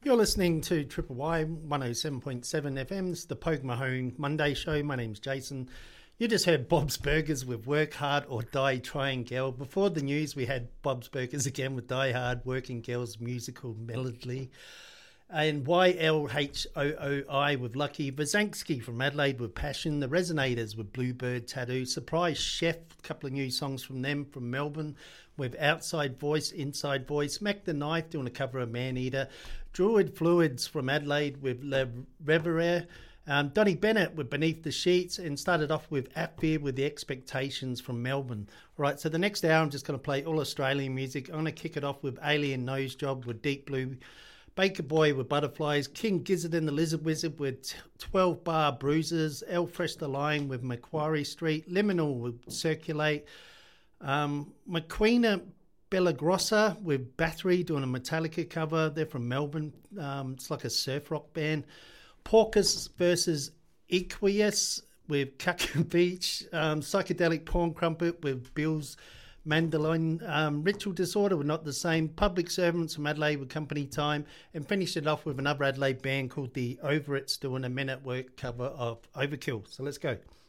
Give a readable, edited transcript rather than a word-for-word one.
You're listening to Triple Y 107.7 FM's The Pogue Mahone Monday Show. My name's Jason. You just heard Bob's Burgers with Work Hard or Die Trying Girl. Before the news, we had Bob's Burgers again with Die Hard, Working Girls musical melody. And YLHOOI with Lucky. Vazanski from Adelaide with Passion. The Resonators with Bluebird Tattoo. Surprise Chef, a couple of new songs from them from Melbourne with Outside Voice, Inside Voice. Mac the Knife doing a cover of Maneater. Druid Fluids from Adelaide with Le Reverie. Donny Bennett with Beneath the Sheets, and started off with Atfear with The Expectations from Melbourne. All right, so the next hour I'm just going to play all Australian music. I'm going to kick it off with Alien Nose Job with Deep Blue. Baker Boy with Butterflies, King Gizzard and the Lizard Wizard with 12 Bar Bruises, El Fresh the Lion with Macquarie Street, Liminal with Circulate, McQueen Bellagrossa with Battery doing a Metallica cover. They're from Melbourne. It's like a surf rock band. Porcus versus Equius with Cucker Beach. Psychedelic Porn Crumpet with Bill's Mandolin. Ritual Disorder with Not the Same. Public Servants from Adelaide with Company Time. And finished it off with another Adelaide band called the Over It's doing a Men at Work cover of Overkill. So let's go.